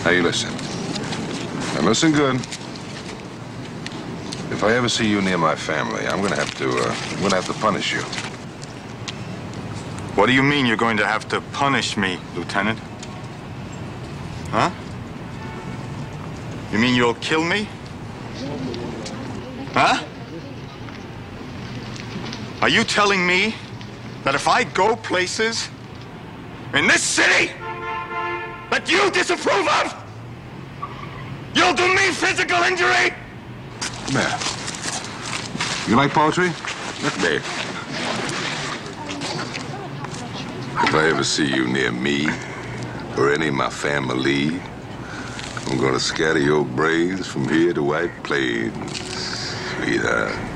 Now you listen. Now listen good. If I ever see you near my family, I'm gonna have to punish you. What do you mean you're going to have to punish me, Lieutenant? Huh? You mean you'll kill me? Huh? Are you telling me that if I go places in this city that you disapprove of, you'll do me physical injury? Man, you like poetry? Look, babe. If I ever see you near me or any of my family, I'm gonna scatter your brains from here to White Plains, sweetheart.